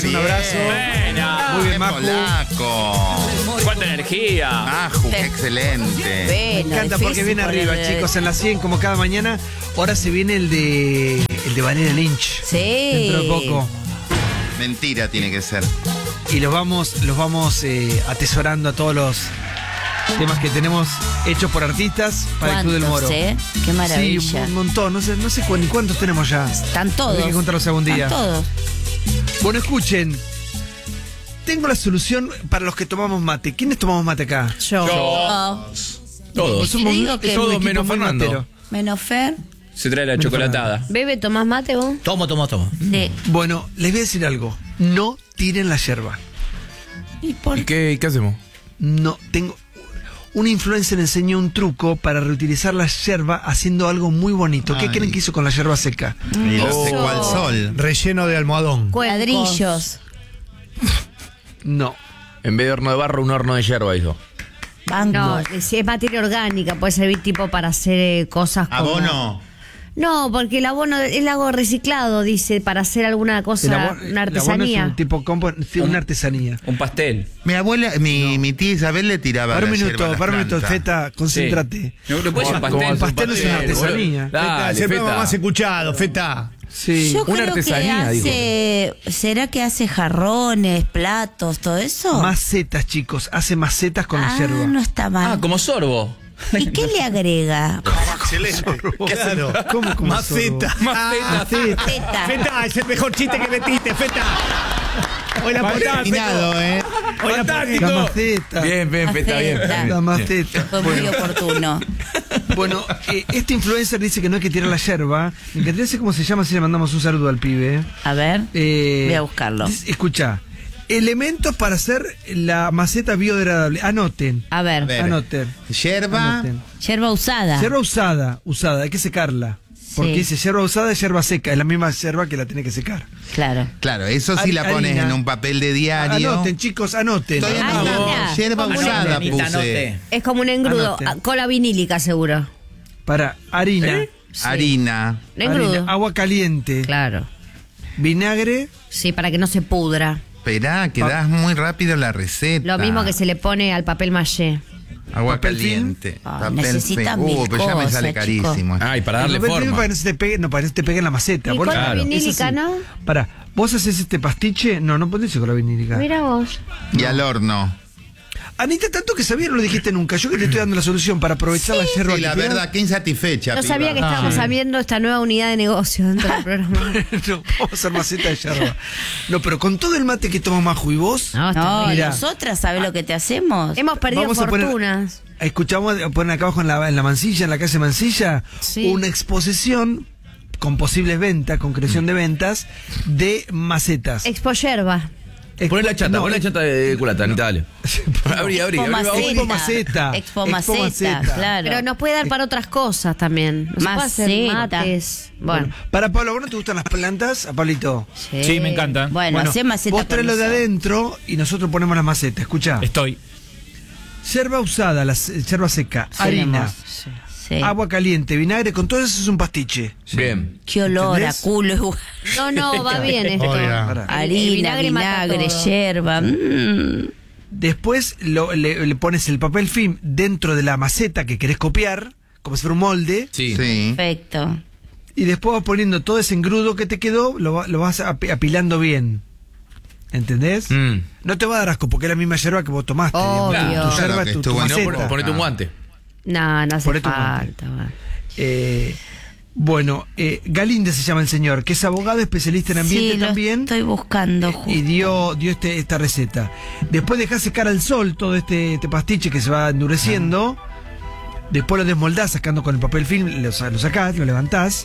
Un abrazo. Buena. Muy bien, Maju. Polaco. Cuánta energía. Maju, qué excelente. Me encanta porque viene arriba, chicos, en las 100 como cada mañana. Ahora se viene el de Valeria Lynch. Sí. Dentro de poco. Mentira tiene que ser. Y los vamos atesorando a todos los temas que tenemos hechos por artistas para el Club del Moro. Qué maravilla. Sí, un montón. No sé ni cuántos tenemos ya. Están todos. Hay que contarlos algún día. Están todos. Bueno, escuchen. Tengo la solución para los que tomamos mate. ¿Quiénes tomamos mate acá? Yo. Todos. Somos digo que todos equipo menos muy Fernando. matero. Menos Fer. Se trae la chocolatada. Bebe, ¿tomás mate vos? Tomo. Sí. Bueno, les voy a decir algo. No tiren la yerba. ¿Y por ¿Y qué hacemos? No, tengo... Un influencer enseñó un truco para reutilizar la yerba haciendo algo muy bonito. ¿Qué Ay. creen que hizo con la yerba seca? Y lo seco al sol. Relleno de almohadón. Cuadrillos. No. En vez de horno de barro, un horno de yerba hizo. Bancos. No, si es materia orgánica, puede servir tipo para hacer cosas como... Abono. No, porque el abono es algo reciclado, dice, para hacer alguna cosa, una artesanía. Es un tipo una artesanía. Un pastel. Mi abuela, mi tía Isabel le tiraba Para un la yerba minuto, a las para un minuto, plantas. Feta, concéntrate. No, no puede ser un pastel. El pastel es una artesanía. Dale, es el programa Feta. más escuchado, Feta. Sí. Yo una creo artesanía, que hace... ¿Será que hace jarrones, platos, todo eso? Macetas, chicos. Hace macetas con la yerba. no está mal. Ah, como sorbo. ¿Y qué le agrega? Excelente. Claro. ¿Cómo como Maceta. Maceta. Feta. Feta, es el mejor chiste que metiste, Feta. Hoy la ponés, Terminado, Hoy la ponés. La maceta. Bien, Feta, bien. Maceta. La maceta. Fue muy oportuno. Bueno, este influencer dice que no hay que tirar la yerba. Me encantaría saber cómo se llama si le mandamos un saludo al pibe. A ver, voy a buscarlo. Escucha. Elementos para hacer la maceta biodegradable. Anoten. A ver, ver. Anoten. Yerba. Anoten. yerba usada. Yerba usada, hay que secarla. Porque Sí. dice yerba usada es yerba seca, es la misma yerba que la tiene que secar. Claro. Claro, eso sí la pones Harina. en un papel de diario. Anoten, chicos, anoten. Estoy Ay, anotando. mira. Yerba Como usada Anita, puse. anote. Es como un engrudo, Anoten. cola vinílica seguro. Para harina, Harina. Engrudo. agua caliente, Claro. vinagre, Sí, para que no se pudra. Esperá, que das muy rápido la receta. Lo mismo que se le pone al papel maché. Agua papel caliente. Ay, necesitan mil pero ya me cosas, sale chicos. carísimo. Ay, para darle el papel film forma. para que no se te pegue, para que no se te pegue en la maceta. ¿Y Vos- cola Claro. vinílica, Eso sí. no? Para, vos haces este pastiche, no podés con la vinílica. Mira vos. Y al horno. Anita, tanto que sabía no lo dijiste nunca. Yo que te estoy dando la solución para aprovechar la yerba. Sí, que la queda. verdad, qué insatisfecha. No sabía que piba. estábamos abriendo esta nueva unidad de negocio dentro del programa. No, vamos a hacer maceta de yerba. No, pero con todo el mate que toma Maju y vos, No, está No, bien. Mirá. nosotras, ¿sabes lo que te hacemos? Hemos perdido Vamos a poner- fortunas. escuchamos, ponen acá abajo en la Mansilla, en la calle Mansilla, Sí. una exposición con posibles ventas, con creación de ventas, de macetas. Expo yerba. Poné la chata, No, poné la chata de culata, Anita, dale. Abrí. Expo Expo Maceta. Expo Expo Maceta, Maceta. claro. Pero nos puede dar para otras cosas también. Nos puede hacer Maceta. mates. Bueno. Para Pablo, ¿vos no te gustan las plantas? A Pablito. Sí, me encanta. Bueno, hacé maceta vos traes lo con de eso. adentro y nosotros ponemos las macetas. Escuchá. Estoy. Yerba usada, yerba seca, harina, Sí. agua caliente, vinagre, con todo eso es un pastiche. Bien. Qué olor ¿Entendés? a culo igual. No, va bien esto. Oiga. Pará. Harina, vinagre mata vinagre, todo. yerba. Después le pones el papel film dentro de la maceta que querés copiar, como si fuera un molde, Sí. Sí. Perfecto. y después vas poniendo todo ese engrudo que te quedó, lo vas apilando bien. ¿Entendés? Mm. No te va a dar asco porque es la misma yerba que vos tomaste. Obvio. digamos. Claro, Tu yerba claro que es tu estuvo en- No, maceta. ponete un guante. No hace Ponete un guante. falta. va. Bueno, Galinde se llama el señor, que es abogado especialista en ambiente Sí, lo también. estoy buscando. Y dio esta receta. Después dejás secar al sol todo este pastiche que se va endureciendo. Después lo desmoldás sacando con el papel film, lo sacás, lo levantás.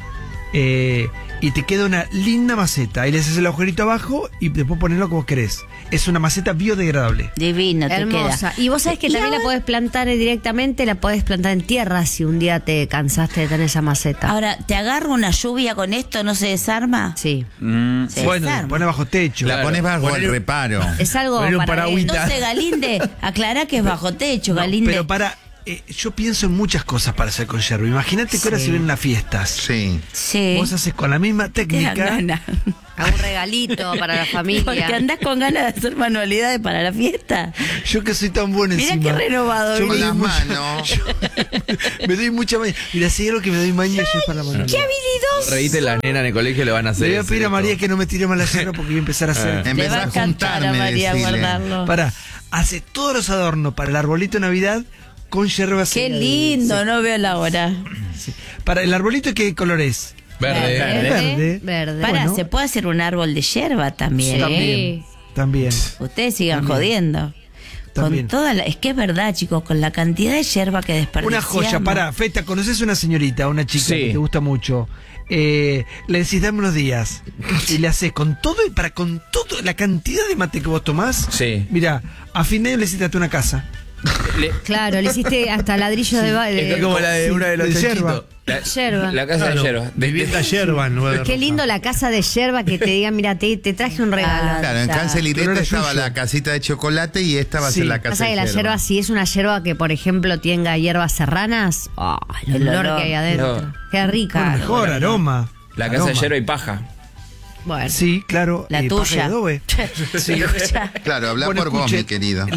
Y te queda una linda maceta. Ahí le haces el agujerito abajo y después ponelo como querés. Es una maceta biodegradable. Divino, te Hermosa. queda. Y vos sabés que Y también ahora- la podés plantar directamente, la podés plantar en tierra si un día te cansaste de tener esa maceta. Ahora, ¿te agarro una lluvia con esto? ¿No se desarma? Sí. Se Bueno, desarma. pone bajo techo. La Claro. pones bajo Poner- el reparo. Es algo Poner un para paragüita. Entonces, Galinde, aclará que es bajo techo, No, Galinde. pero para yo pienso en muchas cosas para hacer con yerba. Imagínate que ahora se vienen las fiestas. Sí. Sí. Vos haces con la misma Te dan técnica. ganas. A un regalito para la familia. Porque andás con ganas de hacer manualidades para la fiesta. Yo que soy tan bueno Mira encima. qué renovado. Yo Con me doy las mucha- manos. me doy mucha maña. Mira, si hay algo que me doy maña yo es para la manualidad. ¡Qué habilidoso! Reíte las nenas en el colegio le van a hacer. Le voy a pedir a eso. María que no me tire más la yerba porque voy a empezar a hacer. Le Empezá va a a encantar a juntarme, María decile. guardarlo. Para, hace todos los adornos para el arbolito de Navidad con yerba Qué seca. lindo, no veo la hora. Sí. Para el arbolito, ¿qué color es? Verde. Verde. Verde. Para, Bueno. se puede hacer un árbol de yerba también. También. También. Ustedes sigan También. jodiendo. También. Con toda la, es que es verdad, chicos, con la cantidad de yerba que desperdiciamos. Una joya, para, Feta, ¿conoces una señorita, una chica Sí. que te gusta mucho? Le decís, dame unos días. Y le haces con todo, con toda la cantidad de mate que vos tomás. Sí. Mira, a fin de año le hiciste a una casa. Claro, le hiciste hasta ladrillo de Es como la de una de los de chanchitos. yerba. yerba. La casa de yerba. Vivienda yerba, nueva. Qué lindo la casa de yerba que te digan, mira, te traje un regalo. Claro, en Ya. Cancel y Pero Greta era estaba yuyo. la casita de chocolate y esta va a Sí. ser la casa Pasa de que la yerba, si es una yerba que, por ejemplo, tenga hierbas serranas, el El olor olor. que hay adentro. No. Qué rica. Bueno, mejor, aroma. La casa de Aroma. yerba y paja. Bueno. Sí, claro. La paja de tuya. adobe. Sí. Escucha. Claro, habla Bueno, por vos, escuche, mi querido.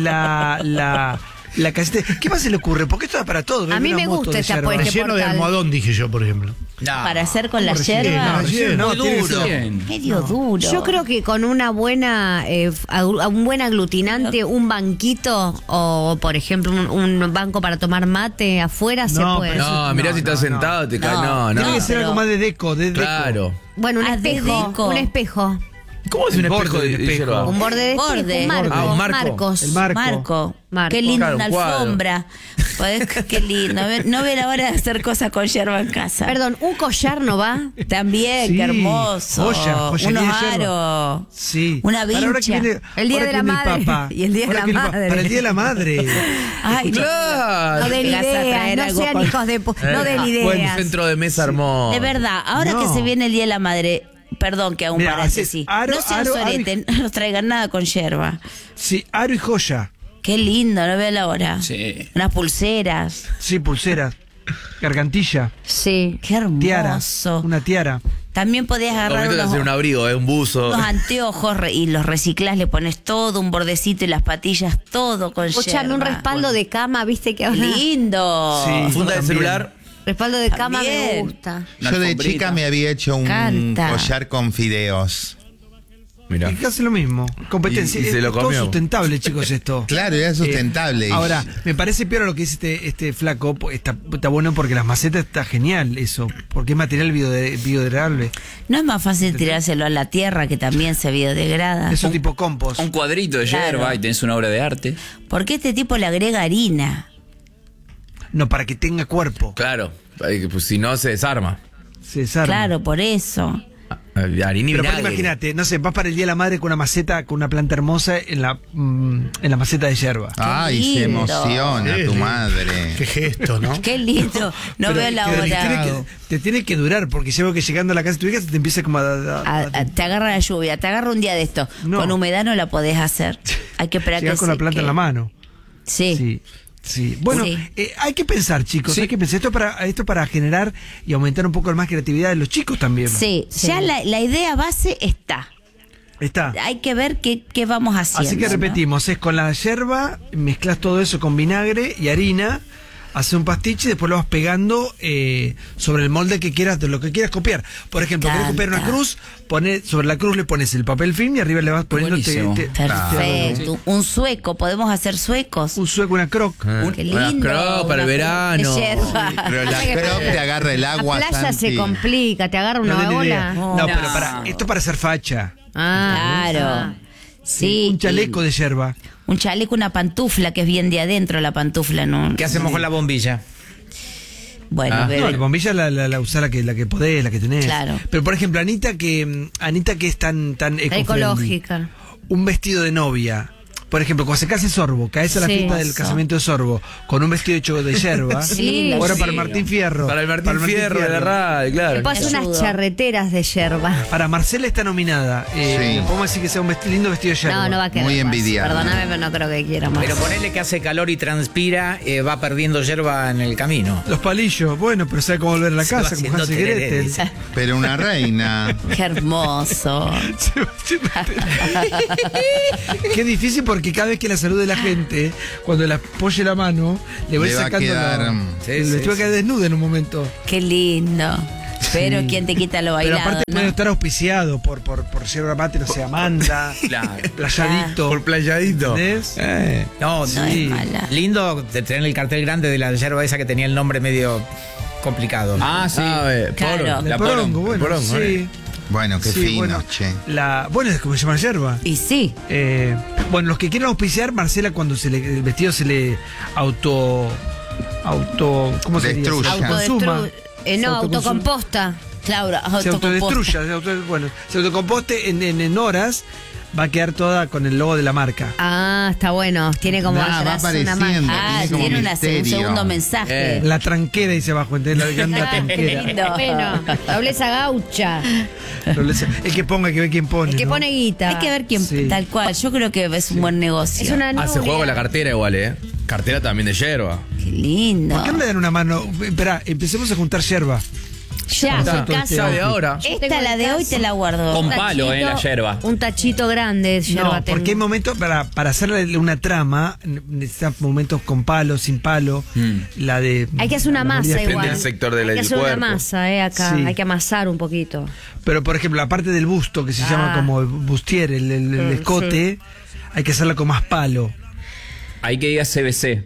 La casita. ¿Qué más se le ocurre? Porque esto da para todo. A mí Una me moto gusta de esta yerba. este Relleno de portal. almohadón, dije yo, por ejemplo. Para hacer con la relleno? yerba. No, tiene que duro. ser- Medio duro. Yo creo que con una buena, un buen aglutinante, un banquito o, por ejemplo, un banco para tomar mate afuera se No, puede. pero No, mirá si estás sentado, te caes. No, Tiene no. que ser pero- algo más de deco. Claro. Bueno, un Ah, de espejo. deco. Un espejo. ¿Cómo es un El borde espejo del de espejo. yerba? Un borde de espejo. Borde. Un marco. Ah, un marco. Marcos. El marco. Marco. Qué lindo Claro, una un cuadro. alfombra. Qué lindo. No ve la hora de hacer cosas con yerba en casa. Perdón, un collar no va. También, Sí, qué hermoso. joyería Unos de yerba. aros. Sí. Una Para ahora que vincha. viene- El día ahora de que la viene el madre. Papa. Y el día de Ahora la que viene madre. Para el día de la madre. Ay, Claro. No den Llegas a ideas, traer no algo sean con- hijos de no den Buen ideas. centro de mesa hermoso. de verdad, ahora No. que se viene el Día de la Madre, perdón que hago un Mira, paréntesis. haces aro, No sean aro, sorete, no nos traigan nada con yerba. Sí, aro y joya. Qué lindo, no veo la hora. Sí. Unas pulseras. Sí, pulseras. Gargantilla. Sí. Qué Tiara. hermoso. Una tiara. También podés Lo agarrar bonito es hacer un abrigo, un buzo. unos anteojos y los reciclás, le pones todo, un bordecito y las patillas, todo con Escuchame, un yerba. respaldo de cama, viste que ahora. Lindo. Sí. Funda de También. celular. Respaldo de cama me También. gusta. Yo de chica me había hecho un Canta. collar con fideos. Mira. Y casi lo mismo. Competencia. Y se lo Es todo comió. sustentable, chicos, esto. Claro, era sustentable. Ahora, me parece peor lo que dice este flaco. Está bueno porque las macetas está genial eso. Porque es material biodegradable. No es más fácil tirárselo a la tierra que también se biodegrada. Eso tipo compost. Un cuadrito de Claro. yerba y tenés una obra de arte. Porque este tipo le agrega harina. No, para que tenga cuerpo. Claro. Pues si no se desarma. Se desarma. Claro, por eso. Harina y Pero vinagre. imagínate, no sé, vas para el Día de la Madre con una maceta, con una planta hermosa en la maceta de yerba. Ay, se lindo. emociona Sí, tu sí. madre. Qué gesto, ¿no? Qué lindo. No Pero veo la te hora. te tiene que durar, porque llevo que llegando a la casa de tu hija se te empieza como Te agarra la lluvia, te agarra un día de esto. No. Con humedad no la podés hacer. Hay que esperar llegar que con la seque. planta en la mano. Sí. Sí. Sí. Bueno, Sí. Hay que pensar, chicos, hay que pensar esto para generar y aumentar un poco más creatividad de los chicos también. Sí, ya la idea base está. Está. Hay que ver qué vamos haciendo. Así que ¿no? repetimos, es con la yerba, mezclas todo eso con vinagre y harina, haces un pastiche y después lo vas pegando sobre el molde que quieras, de lo que quieras copiar. Por ejemplo, querés copiar una Canta. cruz, sobre la cruz le pones el papel film y arriba le vas poniendo Buenísimo. Perfecto. Un sueco, podemos hacer suecos. un sueco, una croc. Qué Unas lindo. crocs para el Una verano. de yerba. Pero la crop te agarra el agua, La playa se Santi. complica, te agarra una No den idea. ola. No, pero esto para hacer facha. Ah, Claro. Sí. Un chaleco de yerba. Un chaleco, una pantufla, que es bien de adentro la pantufla, ¿no? ¿Qué hacemos con la bombilla? Bueno, Ah, bebé. No, la bombilla la usás la que podés, la que tenés. Claro. Pero por ejemplo, Anita que es tan eco-friendly, ecológica. un vestido de novia Por ejemplo, cuando se casa Sorbo, caes a la Sí. fiesta del casamiento de Sorbo con un vestido hecho de yerba. Sí, Ahora sí. para el Martín Fierro. Para el Martín Fierro de la radio, claro. Después Ayuda. unas charreteras de yerba. Para Marcela está nominada. ¿Le podemos decir que sea un lindo vestido de yerba? No, no va a quedar. Muy más. envidiable. Perdóname, pero no creo que quiera más. Pero ponele que hace calor y transpira, va perdiendo yerba en el camino. Los palillos, bueno, pero sabe cómo volver a la Se va casa, como haciendo Hansel y tereré, Gretel. dice. Pero una reina. Qué hermoso. Qué difícil porque cada vez que la salude la gente, cuando le apoye la mano, le voy Le va a sacando quedar, Sí, el sí, vestido va a sí. quedar desnudo en un momento. Qué lindo. Pero ¿quién te quita lo Pero bailado? aparte no? puede estar auspiciado por yerba mate, no sé, Amanda, Claro. Playadito. Por playadito. ¿Entendés? No, No Sí. es mala. lindo de tener el cartel grande de la yerba esa que tenía el nombre medio complicado. Ah, sí. Claro. De La porongo, bueno, porongo, sí. Bueno, qué Sí, fino, bueno, che. bueno, es como se llama la yerba. Y sí. Bueno, los que quieran auspiciar, Marcela, cuando el vestido se le auto ¿cómo se dice? Destruya. Se autoconsuma. No, Se autoconsuma. autocomposta. Claro, Se autodestruya, se autocomposte en horas, va a quedar toda con el logo de la marca. Ah, está bueno. Tiene como Ah, va atrás una apareciendo. magia. Ah, Tiene como tiene un misterio. segundo mensaje. La tranquera dice abajo, ¿entendés? La grande Ah, qué tranquera. lindo. Bueno, nobleza gaucha. El que ponga, que ve quién pone. El que ¿no? pone guita. Hay que ver quién, Sí. tal cual. Yo creo que es un buen negocio. Es una Hace nubia. juego con la cartera igual, Cartera también de yerba. Qué lindo. ¿Por qué no le dan una mano? Esperá, empecemos a juntar yerba. Ya, Está. en casa. Ya de ahora. Esta, la de hoy, te la guardo. Con Un palo, tachito- la yerba. Un tachito grande de yerba. No, porque hay tengo. momentos, para hacerle una trama, necesitas momentos con palo, sin palo. La de. Hay que hacer una la masa mayoría- igual. del sector del Hay que hacer cuerpo. una masa, acá. Sí. Hay que amasar un poquito. Pero por ejemplo, la parte del busto, que se llama como bustier, el escote, hay que hacerla con más palo. Hay que ir a CBC.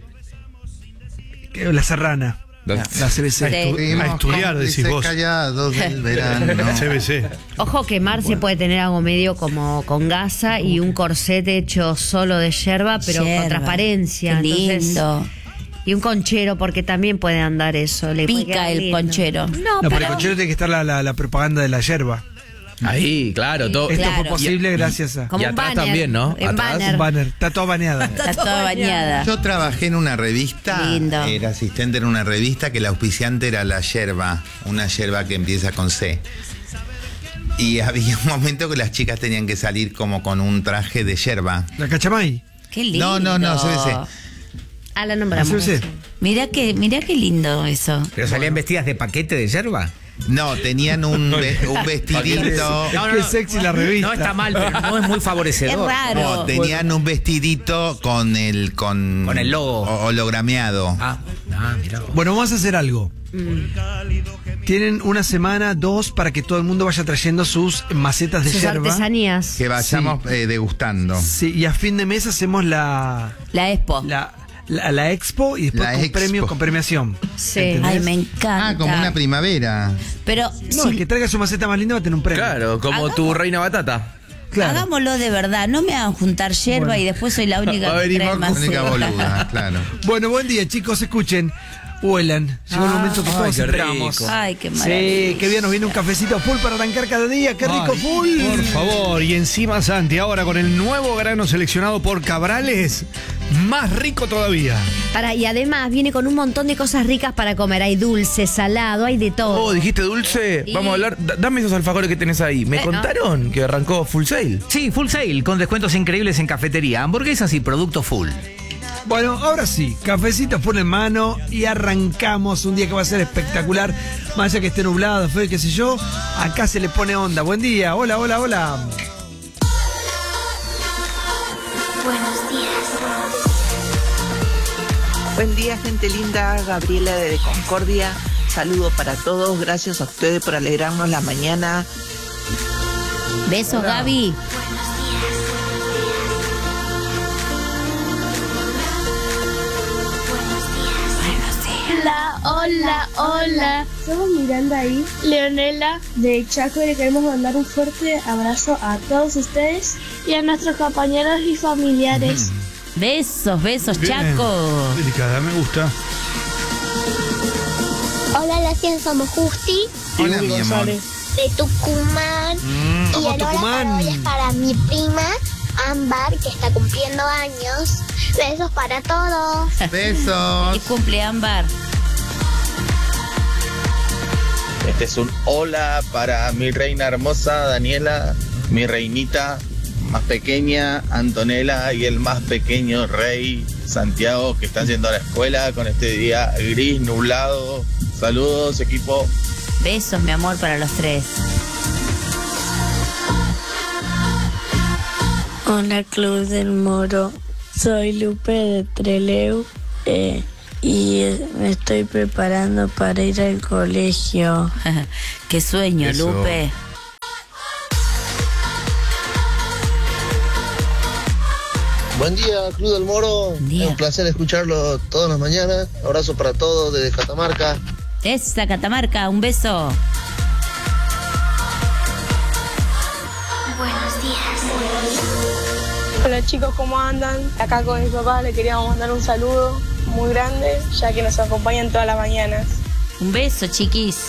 La serrana. La CBC. Sí. Estuvimos A estudiar, decís cómplices vos. callados del verano. CBC. Ojo que Marce puede tener algo medio como con gasa y un corset hecho solo de yerba, pero Yerba. con transparencia. Qué Entonces, lindo. y un conchero, porque también puede andar eso. Le puede Pica quedar el lindo. conchero. No, No, pero el pero conchero tiene que estar la propaganda de la yerba. Ahí, claro. Todo. Esto Claro. fue posible gracias a como y un atrás banner. también, ¿no? En Atrás, banner. un banner. Está toda baneada. Está toda bañada. Yo trabajé en una revista, Lindo. era asistente en una revista que la auspiciante era la yerba, una yerba que empieza con C. Y había un momento que las chicas tenían que salir como con un traje de yerba. La cachamay. Qué lindo. No, CBC. Ah, la nombramos. CBC. Mirá qué lindo eso. ¿Pero salían vestidas de paquete de yerba? No, tenían un vestidito. Qué sexy la revista. No está mal, pero no es muy favorecedor. Es raro. No, tenían un vestidito con el logo. hologrameado. Mirá. Bueno, vamos a hacer algo. Tienen una semana, 2, para que todo el mundo vaya trayendo sus macetas de Sus yerba. artesanías. Que vayamos degustando. Sí, y a fin de mes hacemos la Expo. expo y después La con expo. premio, con premiación. Sí. ¿Entendés? Ay, me encanta. Ah, como una primavera. Pero No, el que traiga su maceta más linda va a tener un premio. Claro, como tu reina batata. Claro. hagámoslo de verdad. No me hagan juntar yerba Bueno. y después soy la única que trae La única maceta. boluda, claro. Bueno, buen día, chicos. Escuchen. Huelan. Llegó el momento que todos qué esperamos. rico. Ay, qué maravilla. Sí, qué bien, nos viene un cafecito full para arrancar cada día. Qué rico Ay, full. Por favor, y encima Santi, ahora con el nuevo grano seleccionado por Cabrales, más rico todavía. Y además viene con un montón de cosas ricas para comer. Hay dulce, salado, hay de todo. Oh, dijiste dulce. Sí. Vamos a hablar. Dame esos alfajores que tenés ahí. Me Bueno. contaron que arrancó Full Sail. Sí, full sale, con descuentos increíbles en cafetería, hamburguesas y producto full. Bueno, ahora sí, cafecito full en mano y arrancamos un día que va a ser espectacular. Más allá que esté nublado, feo, qué sé yo, acá se le pone onda. Buen día, hola, hola, hola. Buen día, gente linda. Gabriela de Concordia. Saludo para todos. Gracias a ustedes por alegrarnos la mañana. Besos, Gaby. Hola. Somos Miranda ahí, Leonela de Chaco, y le queremos mandar un fuerte abrazo a todos ustedes y a nuestros compañeros y familiares. Besos, Bien. Chaco. Delicada, me gusta. Hola, la 100, somos Justi Hola, mi amor. de Tucumán. Y Vamos, el hola Tucumán. para hoy es para mi prima Ámbar, que está cumpliendo años. Besos para todos. Besos. Feliz cumple, Ámbar. Este es un hola para mi reina hermosa, Daniela, mi reinita más pequeña, Antonella, y el más pequeño rey, Santiago, que están yendo a la escuela con este día gris, nublado. Saludos, equipo. Besos, mi amor, para los tres. Hola, Club del Moro. Soy Lupe de Trelew y me estoy preparando para ir al colegio. Qué sueño, Eso. Lupe. Buen día, Club del Moro. Buen día. Es un placer escucharlo todas las mañanas. Abrazo para todos desde Catamarca. Esa Catamarca, un beso. Buenos días. Hola chicos, ¿cómo andan? Acá con mi papá le queríamos mandar un saludo muy grande, ya que nos acompañan todas las mañanas. Un beso, chiquis.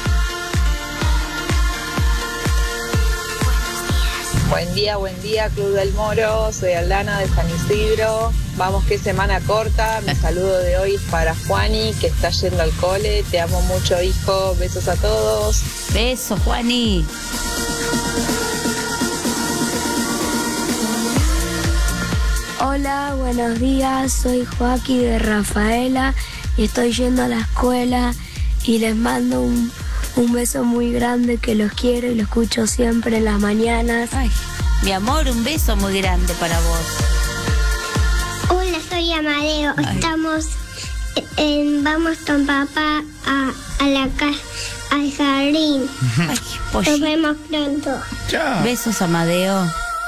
Buen día, Club del Moro. Soy Aldana de San Isidro. Vamos, qué semana corta. Mi saludo de hoy es para Juani, que está yendo al cole. Te amo mucho, hijo. Besos a todos. Beso, Juani. Hola, buenos días. Soy Joaquín de Rafaela y estoy yendo a la escuela y les mando un beso muy grande, que los quiero y los escucho siempre en las mañanas. Ay, mi amor, un beso muy grande para vos. Hola, soy Amadeo. Estamos vamos con papá a la casa, al jardín. Ay, pollito. Nos vemos pronto. Chao. Besos, Amadeo.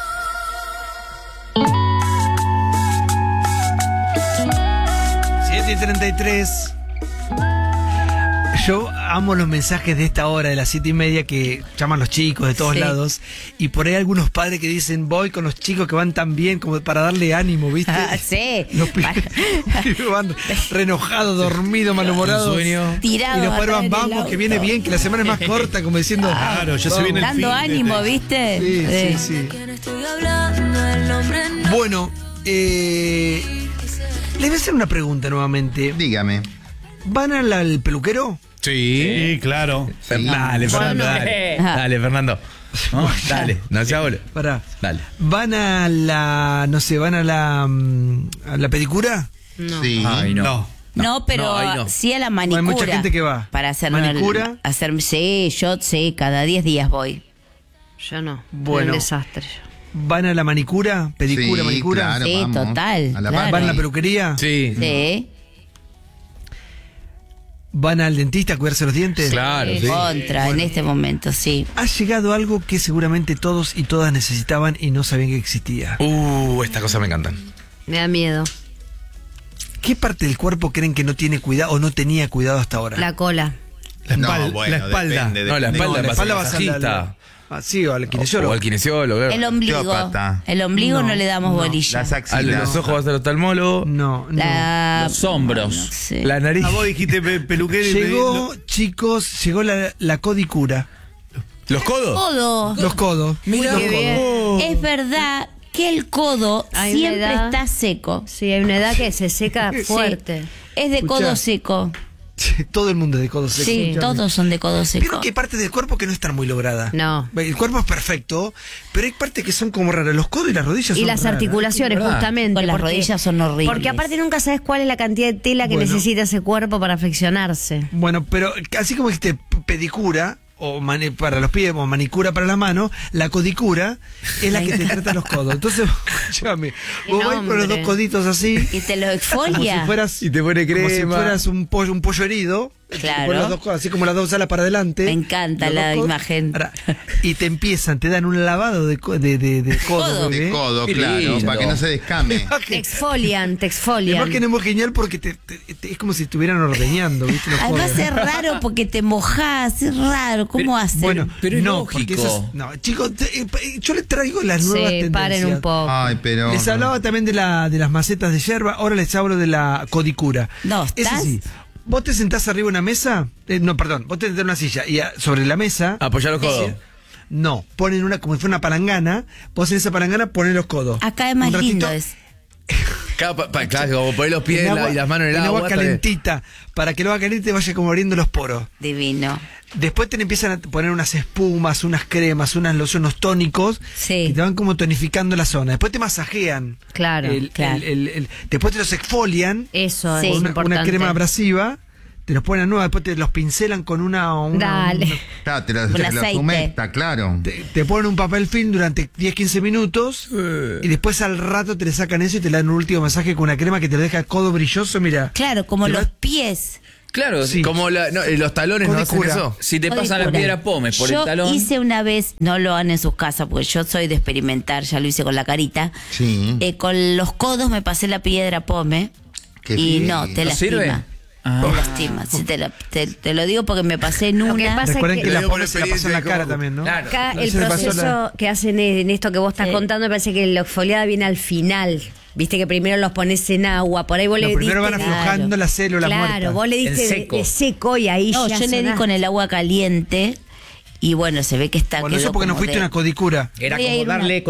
y 33. Yo amo los mensajes de esta hora, de las 7:30, que llaman los chicos de todos lados. Y por ahí algunos padres que dicen, voy con los chicos que van tan bien, como para darle ánimo, ¿viste? Sí. Los pibes van re enojados, dormidos, malhumorados. Tirados y los padres van, atrás del vamos, auto. que viene bien, que la semana es más corta, como diciendo, Claro, ya se viene el Dando fin. ánimo, ¿viste? Sí. Bueno, les voy a hacer una pregunta nuevamente. Dígame. ¿Van al peluquero? Sí, claro. Sí. Dale, Fernando, dale. Dale, Fernando. No, dale, no se habla. Pará. Dale. ¿Van a la, no sé, van a la pedicura? No. Sí. Ay, no. No, pero No, ahí no. sí a la manicura. Hay mucha gente que va. Para hacer ¿Manicura? Sí, yo sí, cada 10 días voy. Yo no. Bueno. Un desastre. ¿Van a la manicura? ¿Pedicura, Sí, manicura? claro, Sí, vamos. total, A la claro. ¿Van a la peluquería? Sí. Sí. ¿Van al dentista a cuidarse los dientes? Claro, sí. Contra, en este momento, sí. Ha llegado algo que seguramente todos y todas necesitaban y no sabían que existía. Estas cosas me encantan. Me da miedo. ¿Qué parte del cuerpo creen que no tiene cuidado o no tenía cuidado hasta ahora? La cola. La espalda. No, bueno, la espalda. depende, No, la depende. espalda, la espalda va a ser masajista. sí, o al kinesiólogo. O al kinesiólogo, claro. El ombligo. Osteópata. El ombligo no le damos bolilla. Las A axilas. los ojos va a ser oftalmólogo. No, no. Los hombros. No sé. La nariz. A vos dijiste peluquero y Llegó, chicos, llegó la codicura. ¿Los codos? Codo. Los codos. Mira, Los qué bien. codos. Es verdad que el codo Hay siempre una edad- está seco. Sí, hay una edad que se seca Sí. fuerte. Es de Escuchá. codo seco. Todo el mundo es de codos secos. Sí, Escuchame. todos son de codo seco. Vieron que hay partes del cuerpo que no están muy logradas. No. El cuerpo es perfecto, pero hay partes que son como raras. Los codos y las rodillas Y son las raras. articulaciones, ¿verdad? justamente. Con las porque- rodillas son horribles. Porque aparte nunca sabes cuál es la cantidad de tela que Bueno. necesita ese cuerpo para flexionarse. Bueno, pero así como dijiste pedicura o para los pies o manicura para la mano, la codicura es la que te trata los codos. Entonces, escúchame, vos vais con los dos nombre. coditos así, Y te lo como exfolia. si fueras, Y te pone como si crema. fueras un pollo herido. Claro. Te pones los dos codos, así como las dos alas para adelante. Me encanta los la dos codos. imagen. Ahora, y te dan un lavado de codo, Codo. De bebé. codo, Qué claro, lindo. para que no se descame. Te exfolian, te La exfolian. imagen es muy genial porque es como si estuvieran ordeñando, ¿viste? Los Además codos. es raro porque te mojás, es raro. ¿Cómo hacen? Bueno, Pero es no, lógico. porque eso es- no, chicos, yo les traigo las nuevas Sí, tendencias. paren un poco. Ay, pero. Les hablaba también de las macetas de yerba, ahora les hablo de la codicura. No, Es ¿estás? así, vos te sentás arriba de una mesa, vos te sentás en una silla y sobre la mesa... Apoyar los codos. No, ponen una como si fuera una palangana, vos en esa palangana pones los codos. Acá es más Un ratito, lindo es. Claro, como poner los pies y las manos en el agua. Calentita, para que el agua caliente te vaya como abriendo los poros. Divino. Después te empiezan a poner unas espumas, unas cremas, unos tónicos que te van como tonificando la zona. Después te masajean. Claro, después te los exfolian. Eso con es una importante. crema abrasiva. Te los ponen nueva, después te los pincelan con Dale. Claro, te los humecta, claro. Te ponen un papel film durante 10-15 minutos y después al rato te le sacan eso y te le dan un último masaje con una crema que te lo deja el codo brilloso, mira. Claro, como los pies. Claro, sí. Como los talones no hacen eso. Si te pasan la piedra pómez por el talón. Yo hice una vez, no lo hagan en sus casas, porque yo soy de experimentar, ya lo hice con la carita. Sí. Con los codos me pasé la piedra pómez y no, te lastima. ¿Sirve? Te lastima. Sí, te lo digo porque me pasé en una. Recuerden que la pómez se la pasó en la cara también, ¿no? Claro. Acá el proceso que hacen en esto que vos estás contando, me parece que la exfoliada viene al final. Viste que primero los pones en agua, por ahí vos le diste. Primero van aflojando las células muertas. Claro, vos le diste de seco y ahí no, ya. Yo le di con el agua caliente y bueno, se ve que está. Bueno, eso porque no fuiste una codicura. Era como darle